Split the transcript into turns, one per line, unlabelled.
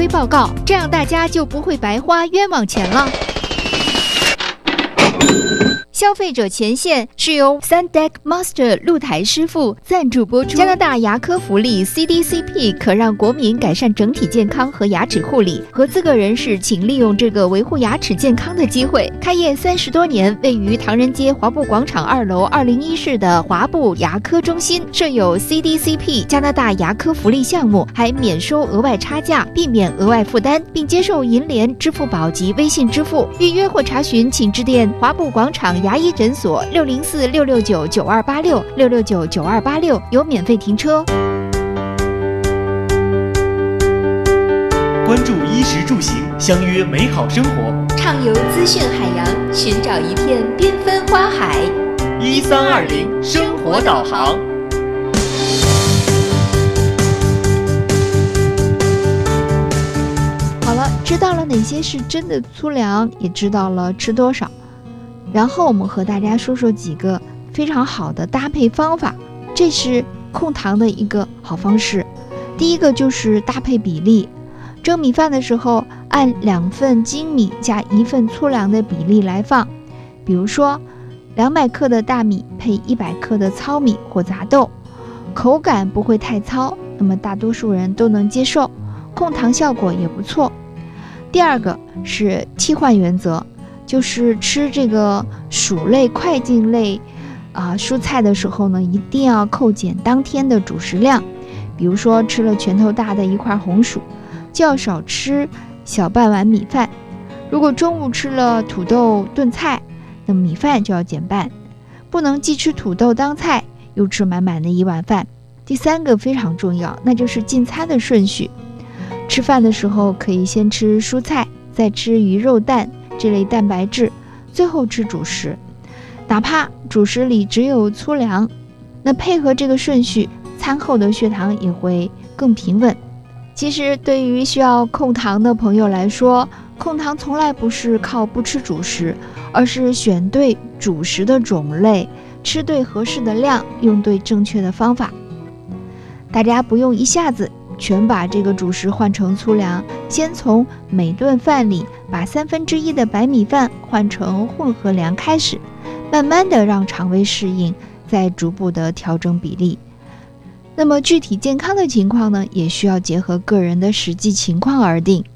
馈报告，这样大家就不会白花冤枉钱了。消费者前线是由 Sundeck Master 露台师傅赞助播出。加拿大牙科福利 CDCP 可让国民改善整体健康和牙齿护理，合资格人士请利用这个维护牙齿健康的机会。开业30多年，位于唐人街华埠广场2楼201室的华埠牙科中心设有 CDCP 加拿大牙科福利项目，还免收额外差价，避免额外负担，并接受银联、支付宝及微信支付。预约或查询请致电华埠广场牙医诊所604-669-9286 有免费停车。
关注衣食住行，相约美好生活，
畅游资讯海洋，寻找一片缤纷花海。
1320生活导航。
好了，知道了哪些是真的粗粮，也知道了吃多少，然后我们和大家说说几个非常好的搭配方法，这是控糖的一个好方式。第一个就是搭配比例，蒸米饭的时候按2份精米加1份粗粮的比例来放，比如说200克的大米配100克的糙米或杂豆，口感不会太糙，那么大多数人都能接受，控糖效果也不错。第二个是替换原则，就是吃这个薯类、快进类蔬菜的时候呢，一定要扣减当天的主食量。比如说吃了拳头大的一块红薯，就要少吃小半碗米饭。如果中午吃了土豆炖菜，那么米饭就要减半，不能既吃土豆当菜，又吃满满的一碗饭。第三个非常重要，那就是进餐的顺序。吃饭的时候可以先吃蔬菜，再吃鱼肉蛋这类蛋白质，最后吃主食。哪怕主食里只有粗粮，那配合这个顺序，餐后的血糖也会更平稳。其实对于需要控糖的朋友来说，控糖从来不是靠不吃主食，而是选对主食的种类，吃对合适的量，用对正确的方法。大家不用一下子全把这个主食换成粗粮，先从每顿饭里把1/3的白米饭换成混合粮开始，慢慢的让肠胃适应，再逐步的调整比例。那么具体健康的情况呢，也需要结合个人的实际情况而定。